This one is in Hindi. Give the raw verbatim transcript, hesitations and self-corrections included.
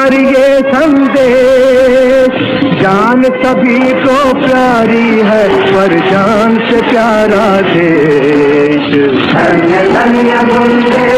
और ये संदेश, जान सभी को प्यारी है पर जान से प्यारा देश। धन्य धन्य बुंदेलखंड